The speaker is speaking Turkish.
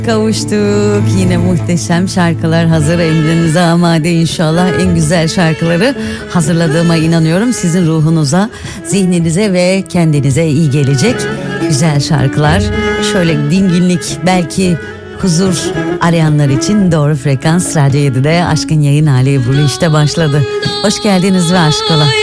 Kavuştuk. Yine muhteşem şarkılar hazır, emrinize amade inşallah. En güzel şarkıları hazırladığıma inanıyorum. Sizin ruhunuza, zihninize ve kendinize iyi gelecek güzel şarkılar. Şöyle dinginlik, belki huzur arayanlar için doğru frekans Radyo 7'de Aşkın Yayın Hali Ebru'lu işte başladı. Hoş geldiniz ve aşk ola.